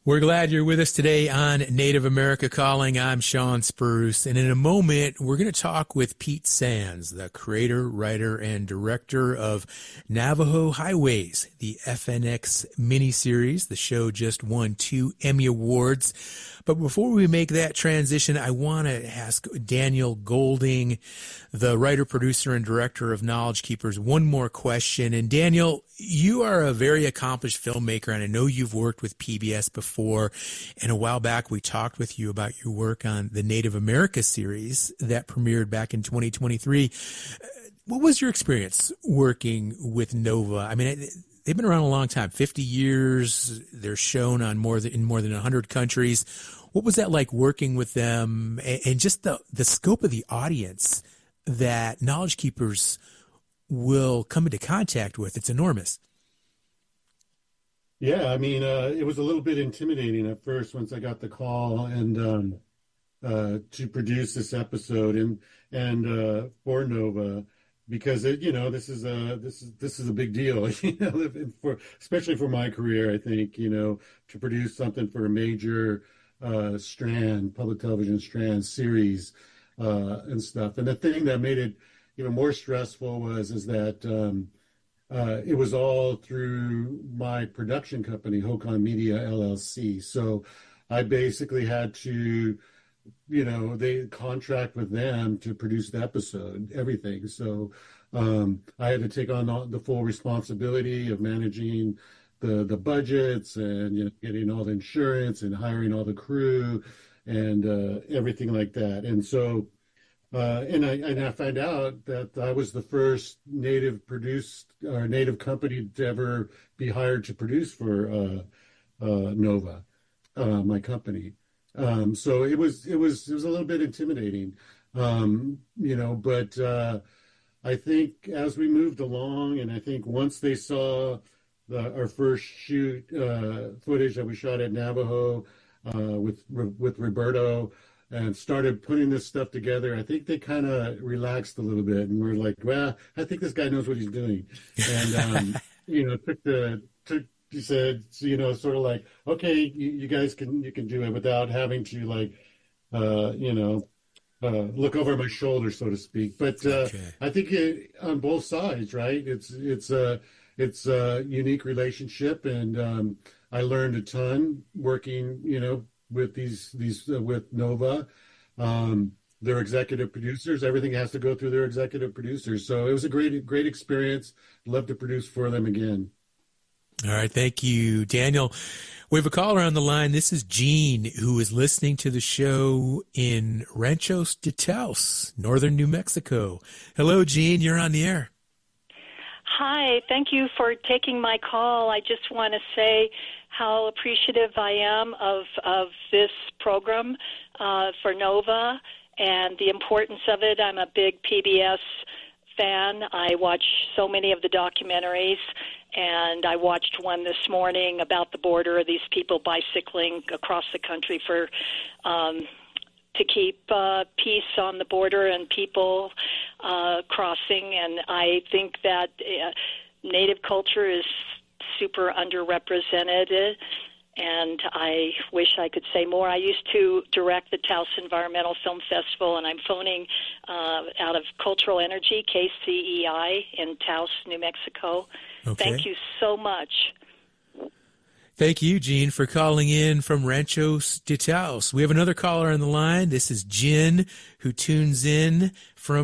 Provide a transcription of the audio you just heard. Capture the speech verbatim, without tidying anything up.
We're glad you're with us today on Native America Calling. I'm Sean Spruce, and in a moment, we're going to talk with Pete Sands, the creator, writer, and director of Navajo Highways, the F N X miniseries. The show just won two Emmy Awards. But before we make that transition, I want to ask Daniel Golding, the writer, producer, and director of Knowledge Keepers, one more question. And Daniel, you are a very accomplished filmmaker, and I know you've worked with P B S before. And a while back, we talked with you about your work on the Native America series that premiered back in twenty twenty-three. What was your experience working with Nova? I mean, they've been around a long time, fifty years. They're shown on more than in more than one hundred countries. What was that like working with them, and just the, the scope of the audience that Knowledge Keepers will come into contact with? It's enormous. Yeah, I mean, uh, it was a little bit intimidating at first once I got the call and um, uh, to produce this episode and and uh, for Nova, because it, you know, this is a this is this is a big deal, you know, for especially for my career. I think, you know, to produce something for a major uh, strand, public television strand series uh, and stuff. And the thing that made it even more stressful was is that um, uh, it was all through my production company, Hocon Media L L C. So I basically had to, you know, they contract with them to produce the episode, everything. So um, I had to take on all, the full responsibility of managing the the budgets and, you know, getting all the insurance and hiring all the crew and uh, everything like that. And so, uh, and I and I found out that I was the first Native produced or Native company to ever be hired to produce for uh, uh, Nova, uh, my company. Um, so it was it was it was a little bit intimidating, um, you know. But uh, I think as we moved along, and I think once they saw the, our first shoot uh, footage that we shot at Navajo uh, with with Roberto, and started putting this stuff together, I think they kind of relaxed a little bit, and we're like, well, I think this guy knows what he's doing, and um, you know, took the took. He said, you know, sort of like, okay, you, you guys can you can do it without having to, like, uh, you know, uh, look over my shoulder, so to speak. But uh, okay. I think it, on both sides, right? It's it's a it's a unique relationship, and um, I learned a ton working, you know, with these these uh, with Nova. Um, their executive producers, everything has to go through their executive producers. So it was a great great experience. Love to produce for them again. All right. Thank you, Daniel. We have a caller on the line. This is Gene, who is listening to the show in Ranchos de Taos, northern New Mexico. Hello, Gene. You're on the air. Hi. Thank you for taking my call. I just want to say how appreciative I am of, of this program uh, for Nova and the importance of it. I'm a big P B S fan. I watch so many of the documentaries, and I watched one this morning about the border, these people bicycling across the country for um, to keep uh, peace on the border and people uh, crossing. And I think that uh, Native culture is super underrepresented, and I wish I could say more. I used to direct the Taos Environmental Film Festival, and I'm phoning uh, out of Cultural Energy, K C E I, in Taos, New Mexico. Okay. Thank you so much. Thank you, Gene, for calling in from Ranchos de Taos. We have another caller on the line. This is Jen, who tunes in from